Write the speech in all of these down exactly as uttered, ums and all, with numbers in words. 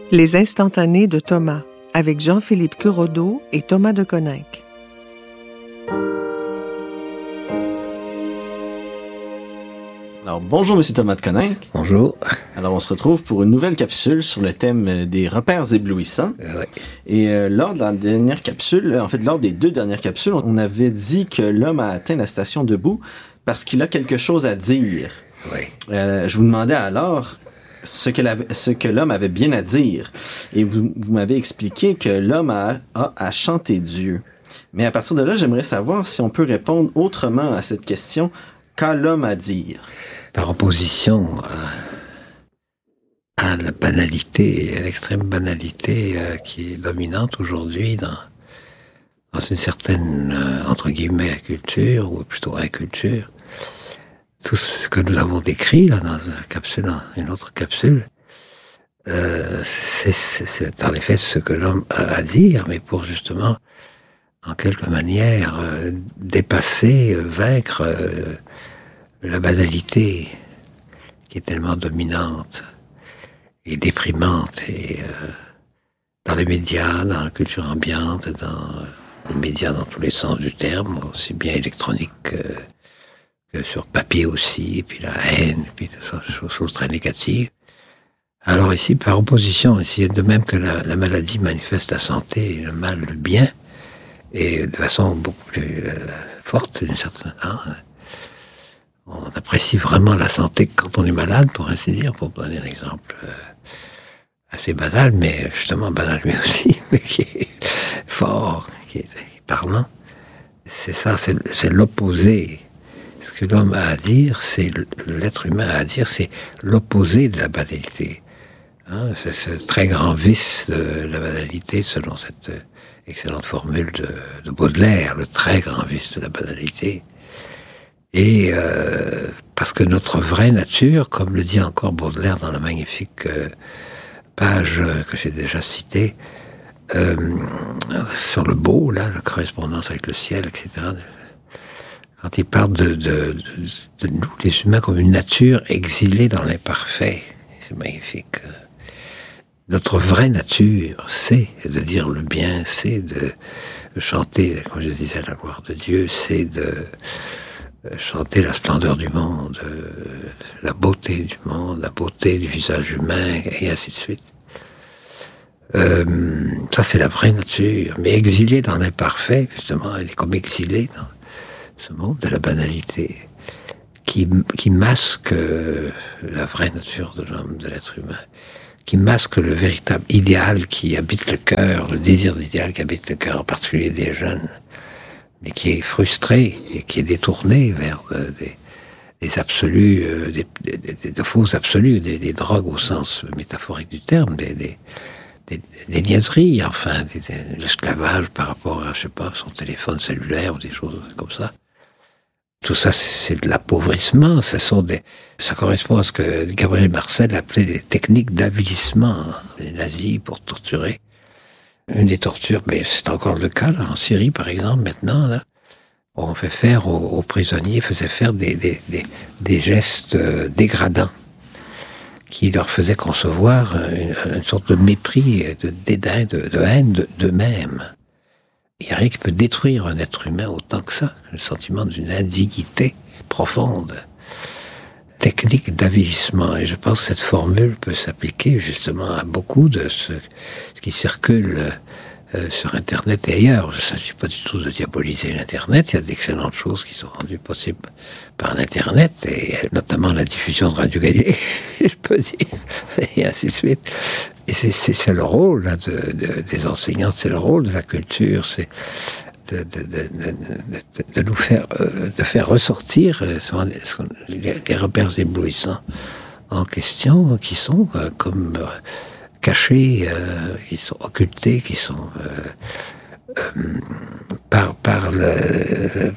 Les instantanés de Thomas, avec Jean-Philippe Curodeau et Thomas de Coninck. Alors, bonjour, Monsieur Thomas de Coninck. Bonjour. Alors, on se retrouve pour une nouvelle capsule sur le thème des repères éblouissants. Euh, ouais. Et euh, lors de la dernière capsule, en fait, lors des deux dernières capsules, on avait dit que l'homme a atteint la station debout parce qu'il a quelque chose à dire. Oui. Euh, je vous demandais alors ce que, la, ce que l'homme avait bien à dire. Et vous, vous m'avez expliqué que l'homme a, a à chanter Dieu. Mais à partir de là, j'aimerais savoir si on peut répondre autrement à cette question. Qu'a l'homme à dire? Par opposition à, à la banalité, à l'extrême banalité euh, qui est dominante aujourd'hui dans, dans une certaine, euh, entre guillemets, culture, ou plutôt inculture, tout ce que nous avons décrit là, dans une capsule, une autre capsule, euh, c'est, c'est, c'est en effet ce que l'homme a à dire, mais pour justement, en quelque manière, euh, dépasser, euh, vaincre euh, la banalité qui est tellement dominante et déprimante et euh, dans les médias, dans la culture ambiante, dans euh, les médias dans tous les sens du terme, aussi bien électronique que, que sur papier aussi, et puis la haine, et puis toutes ces choses très négatives. Alors ici, par opposition, ici, de même que la, la maladie manifeste la santé, le mal, le bien, et de façon beaucoup plus euh, forte, d'une certaine hein, on apprécie vraiment la santé quand on est malade, pour ainsi dire, pour donner un exemple euh, assez banal, mais justement banal lui aussi, mais qui est fort, qui est, qui est parlant. C'est ça, c'est, c'est l'opposé. Ce que l'homme a à dire, c'est l'être humain a à dire, c'est l'opposé de la banalité. Hein, c'est ce très grand vice de la banalité, selon cette excellente formule de, de Baudelaire, le très grand vice de la banalité. Et euh, parce que notre vraie nature, comme le dit encore Baudelaire dans la magnifique euh, page euh, que j'ai déjà citée, euh, sur le beau, là, la correspondance avec le ciel, et cetera, quand il parle de, de, de, de nous, les humains, comme une nature exilée dans l'imparfait, c'est magnifique. Notre vraie nature, c'est de dire le bien, c'est de chanter, comme je disais, la gloire de Dieu, c'est de chanter la splendeur du monde, la beauté du monde, la beauté du visage humain, et ainsi de suite. Euh, ça, c'est la vraie nature. Mais exilée dans l'imparfait, justement, elle est comme exilée dans ce monde de la banalité, qui, qui masque la vraie nature de l'homme, de l'être humain, qui masque le véritable idéal qui habite le cœur, le désir d'idéal qui habite le cœur, en particulier des jeunes, mais qui est frustré et qui est détourné vers euh, des, des absolus, euh, des, des, des, de faux absolus, des, des drogues au sens métaphorique du terme, des, des, des, des niaiseries, enfin, des, des, l'esclavage par rapport à, je sais pas, son téléphone cellulaire ou des choses comme ça. Tout ça, c'est de l'appauvrissement. Ce sont des, ça correspond à ce que Gabriel Marcel appelait les techniques d'avilissement, hein, les nazis pour torturer. Une des tortures, mais c'est encore le cas, là, en Syrie, par exemple, maintenant, là, on fait faire aux, aux prisonniers, faisait faire des, des, des, des gestes euh, dégradants qui leur faisaient concevoir une, une sorte de mépris, de dédain, de, de haine de, d'eux-mêmes. Il n'y a rien qui peut détruire un être humain autant que ça, le sentiment d'une indignité profonde. Technique d'avilissement. Et je pense que cette formule peut s'appliquer justement à beaucoup de ce, ce qui circule euh, sur Internet et ailleurs. Il ne s'agit pas du tout de diaboliser l'Internet. Il y a d'excellentes choses qui sont rendues possibles par l'Internet, et notamment la diffusion de Radio Galilée, je peux dire, et ainsi de suite. Et c'est, c'est, c'est le rôle là, de, de, des enseignants, c'est le rôle de la culture, c'est de, de, de, de, de nous faire, euh, de faire ressortir euh, les, les repères éblouissants en question, qui sont euh, comme euh, cachés, euh, qui sont occultés, qui sont euh, euh, par, par, le,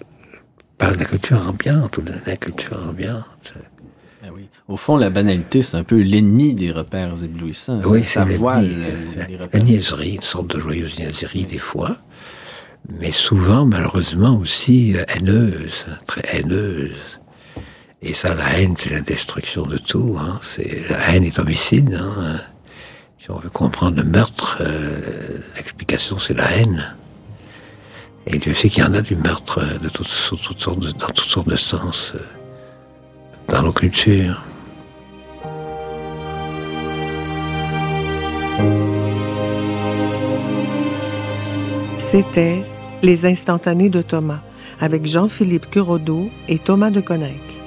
par la culture ambiante, ou de la culture ambiante. Ah oui. Au fond, la banalité, c'est un peu l'ennemi des repères éblouissants. Oui, ça, ça voile la, les repères. La niaiserie, une sorte de joyeuse niaiserie des fois, mais souvent, malheureusement, aussi haineuse, très haineuse. Et ça, la haine, c'est la destruction de tout. Hein. C'est, la haine est homicide. Hein. Si on veut comprendre le meurtre, euh, l'explication c'est la haine. Et Dieu sait qu'il y en a du meurtre de toutes, toutes sortes de, dans toutes sortes de sens euh, dans nos cultures. C'était Les Instantanés de Thomas, avec Jean-Philippe Curodeau et Thomas de Coninck.